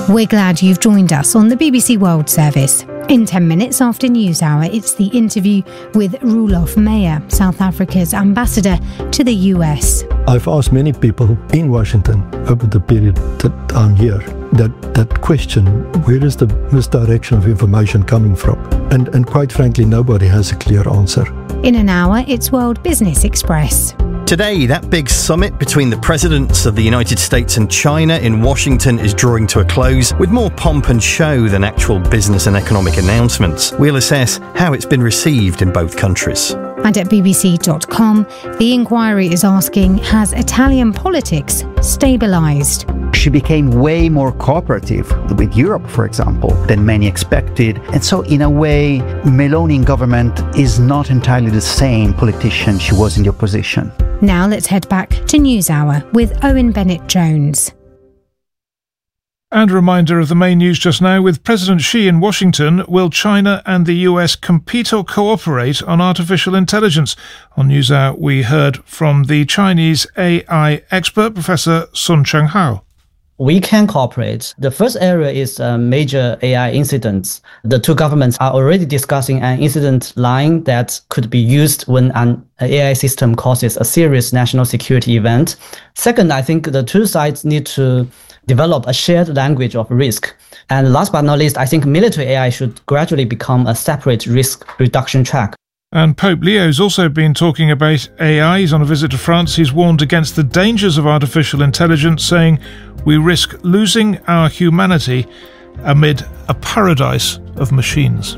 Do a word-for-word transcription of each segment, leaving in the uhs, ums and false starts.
We're glad you've joined us on the B B C World Service. In ten minutes after NewsHour, it's the interview with Roelof Meyer, South Africa's ambassador to the U S. I've asked many people in Washington over the period that I'm here that, that question, where is the misdirection of information coming from? And, and quite frankly, nobody has a clear answer. In an hour, it's World Business Express. Today, that big summit between the presidents of the United States and China in Washington is drawing to a close, with more pomp and show than actual business and economic announcements. We'll assess how it's been received in both countries. And at b b c dot com, the inquiry is asking, has Italian politics stabilised? She became way more cooperative with Europe, for example, than many expected. And so, in a way, Meloni in government is not entirely the same politician she was in the opposition. Now let's head back to NewsHour with Owen Bennett-Jones. And a reminder of the main news just now. With President Xi in Washington, will China and the U S compete or cooperate on artificial intelligence? On NewsHour, we heard from the Chinese A I expert, Professor Sun Chenghao. We can cooperate. The first area is uh, major A I incidents. The two governments are already discussing an incident line that could be used when an A I system causes a serious national security event. Second, I think the two sides need to develop a shared language of risk. And last but not least, I think military A I should gradually become a separate risk reduction track. And Pope Leo's also been talking about A I. He's on a visit to France. He's warned against the dangers of artificial intelligence, saying we risk losing our humanity amid a paradise of machines.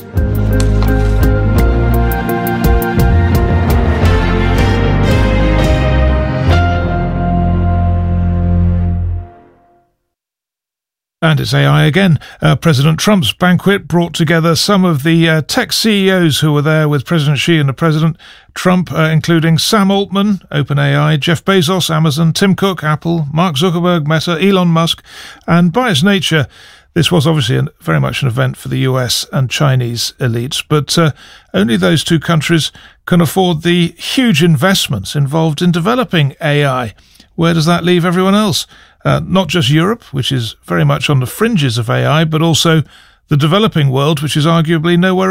And it's A I again. Uh, President Trump's banquet brought together some of the uh, tech C E Os who were there with President Xi and the President Trump, uh, including Sam Altman, OpenAI, Jeff Bezos, Amazon, Tim Cook, Apple, Mark Zuckerberg, Meta, Elon Musk. And by its nature, this was obviously an, very much an event for the U S and Chinese elites, but uh, only those two countries can afford the huge investments involved in developing A I. Where does that leave everyone else? Uh, not just Europe, which is very much on the fringes of A I, but also the developing world, which is arguably nowhere